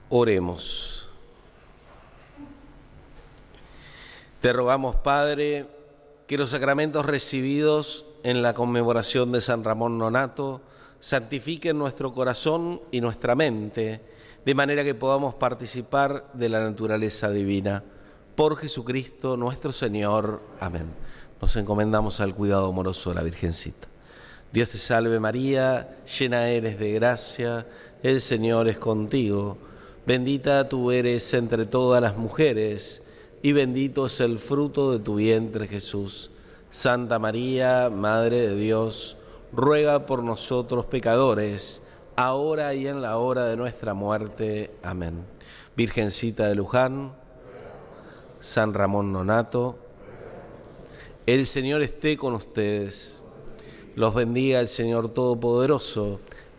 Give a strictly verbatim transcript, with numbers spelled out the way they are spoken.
Oremos. Te rogamos, Padre, que los sacramentos recibidos en la conmemoración de San Ramón Nonnato santifiquen nuestro corazón y nuestra mente, de manera que podamos participar de la naturaleza divina. Por Jesucristo nuestro Señor. Amén. Nos encomendamos al cuidado amoroso de la Virgencita. Dios te salve María, llena eres de gracia, el Señor es contigo. Bendita tú eres entre todas las mujeres, y bendito es el fruto de tu vientre, Jesús. Santa María, Madre de Dios, ruega por nosotros pecadores, ahora y en la hora de nuestra muerte. Amén. Virgencita de Luján, San Ramón Nonnato, el Señor esté con ustedes. Los bendiga el Señor Todopoderoso,